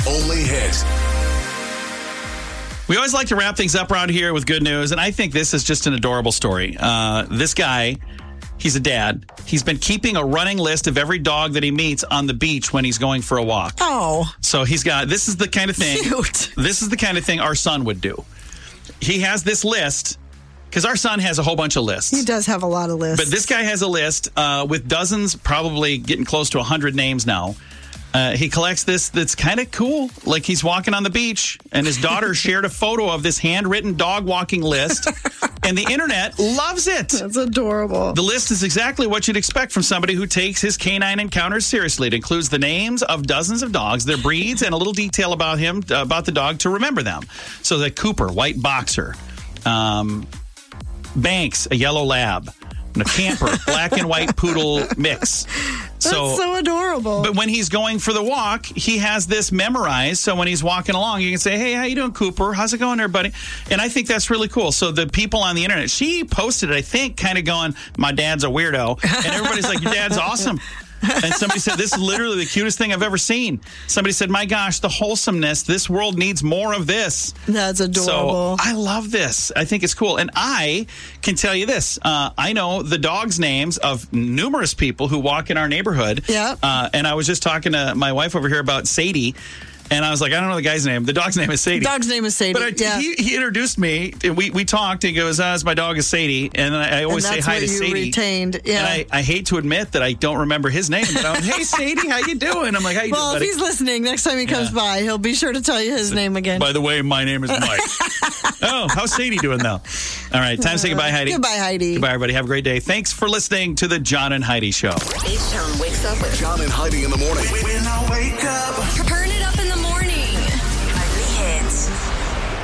only hit. We always like to wrap things up around here with good news, and I think this is just an adorable story. This guy, he's a dad. He's been keeping a running list of every dog that he meets on the beach when he's going for a walk. Oh. So this is the kind of thing. Cute. This is the kind of thing our son would do. He has this list, because our son has a whole bunch of lists. He does have a lot of lists. But this guy has a list with dozens, probably getting close to 100 names now. He collects this that's kind of cool. Like he's walking on the beach, and his daughter shared a photo of this handwritten dog walking list, and the internet loves it. That's adorable. The list is exactly what you'd expect from somebody who takes his canine encounters seriously. It includes the names of dozens of dogs, their breeds, and a little detail about the dog to remember them. So that Cooper, white boxer, Banks, a yellow lab, and a Camper, black and white poodle mix. That's so adorable. But when he's going for the walk, he has this memorized. So when he's walking along, you can say, "Hey, how you doing, Cooper? How's it going there, buddy?" And I think that's really cool. So the people on the internet, she posted it, I think, kind of going, "My dad's a weirdo." And everybody's like, "Your dad's awesome." And somebody said, "This is literally the cutest thing I've ever seen." Somebody said, "My gosh, the wholesomeness. This world needs more of this." That's adorable. So I love this. I think it's cool. And I can tell you this. I know the dogs' names of numerous people who walk in our neighborhood. Yeah. And I was just talking to my wife over here about Sadie. And I was like, I don't know the guy's name. The dog's name is Sadie. Dog's name is Sadie. But he introduced me. And we talked. He goes, my dog is Sadie. And I always say hi to Sadie. Retained. Yeah. And I hate to admit that I don't remember his name. But I'm, "Hey, Sadie, how you doing?" I'm like, "How you doing, Well, if buddy?" he's listening, next time he comes by, he'll be sure to tell you his name again. By the way, my name is Mike. Oh, how's Sadie doing, though? All right, time to say goodbye, Heidi. Goodbye, Heidi. Goodbye, everybody. Have a great day. Thanks for listening to the John and Heidi Show. H-Town wakes up with John and Heidi in the morning.